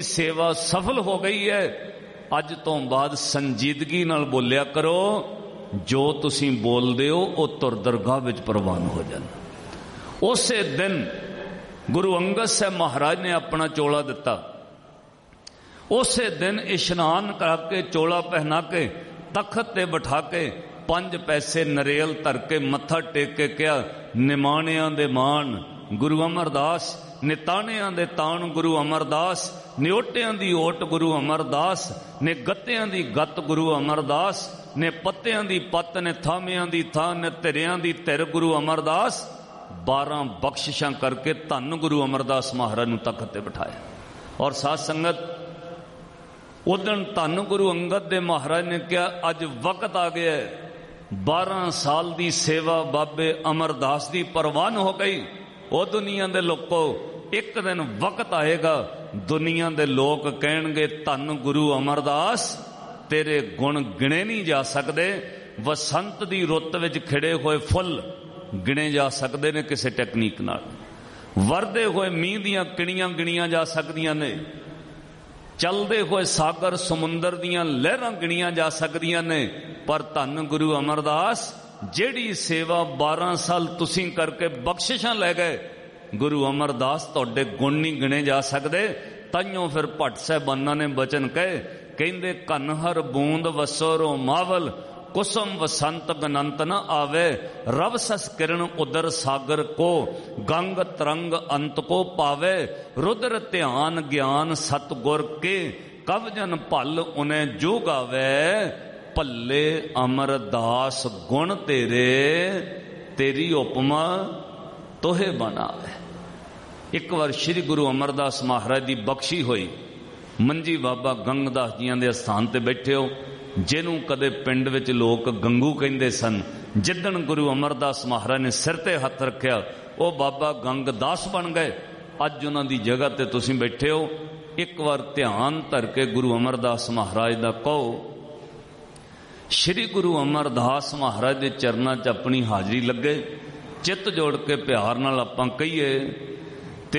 सेवा सफल हो गई है। अज तो बाद संजीदगी नाल बोलिया करो, जो तुसी बोलदे हो वो तुर दरगाह विच प्रवान हो जाना। उसे दिन गुरु अंगद साहब महाराज ने अपना चोला दिता। उसे दिन इशनान करके चोला पहना के तखत ते बिठा के 5 पैसे नरेल धर के मत्था टेक के क्या, निमाणिया दे मान गुरु अमरदास, निताणिया दे ताण गुरु अमरदास, निओटिया दी ओट गुरु अमरदास, ने गत्तिया दी गत गुरु अमरदास, ने पत्तिया दी पत्त, ने थामिया दी थां, ने तिरिया दी तिर गुरु अमरदास। 12 बख्शिशां करके धन गुरु अमरदास महाराज नूं तखत ते बिठाया। और साध संगत उदन धन गुरु अंगद दे महाराज ने कहा, अज वक्त आ गया है, 12 साल दी सेवा बाबे अमरदास दी परवान हो गई। ओ दुनिया दे लोको, एक दिन वक्त आएगा दुनिया दे लोग कहणगे, धन गुरु अमरदास तेरे गुण गिणे नहीं जा सकते। वसंत दी रुत विच खिड़े हुए फुल गिणे जा सकते ने किसी टैकनीक नाल, वरदे हुए मीह दियां किणियां गिणियां जा सकदियां ने, चलते हुए सागर समुंदर दियां लहरां गिणियां जा सकदियां ने। पर धन गुरु अमरदास जेड़ी सेवा 12 साल तुसी करके बख्शिशां लै गए, गुरु अमरदास तुहाडे गुण नहीं गिणे जा सकते। ताइयों फिर भट्ट साहिबाना ने बचन कहे, कहंदे कन्हर बूंद वसोरो मावल, कुसुम वसंत गनंत न आवे, रव सस किरण उदर सागर को, गंग तरंग अंत को पावे, रुद्र ध्यान ज्ञान सतगुर के, कव जन भल उन्हें जो गावे, भले अमरदास गुण तेरे, तेरी उपमा तोहे बनावे। एक बार श्री गुरु अमरदास महाराज की बख्शी हुई, मंजी बाबा गंगदास जियां दे स्थान ते बैठे हो, जिन्हों कदे पिंड विच लोग गंगू कहते सन। जिदन गुरु अमरदास महाराज ने सिर ते हथ रखिया, वो बाबा गंगदास बन गए। अज उन्हां दी जगह ते तुसीं बैठे हो। एक बार ध्यान धर के गुरु अमरदास महाराज दा कहो, श्री गुरु अमरदास महाराज के चरणों च अपनी हाजरी लगे, चित जोड़ के प्यार नाल आपां कहिए,